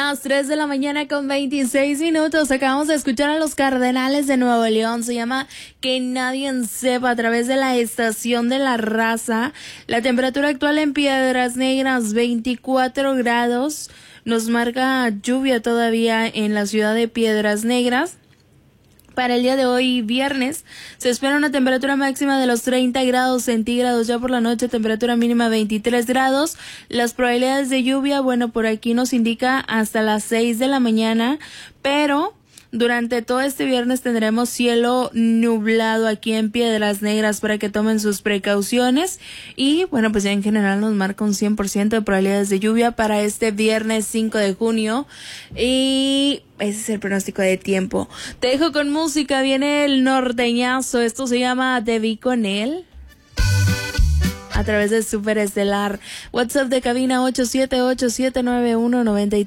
las 3 de la mañana con 26 minutos. Acabamos de escuchar a los Cardenales de Nuevo León. Se llama Que Nadie Sepa a través de la estación de La Raza. La temperatura actual en Piedras Negras, 24 grados. Nos marca lluvia todavía en la ciudad de Piedras Negras. Para el día de hoy, viernes, se espera una temperatura máxima de los 30 grados centígrados. Ya por la noche, temperatura mínima 23 grados. Las probabilidades de lluvia, bueno, por aquí nos indica hasta las 6 de la mañana, pero durante todo este viernes tendremos cielo nublado aquí en Piedras Negras para que tomen sus precauciones. Y bueno, pues ya en general nos marca un 100% de probabilidades de lluvia para este viernes 5 de junio. Y ese es el pronóstico de tiempo. Te dejo con música, viene el norteñazo. Esto se llama Te vi con él, a través de Superestelar. WhatsApp de cabina 878-791-93.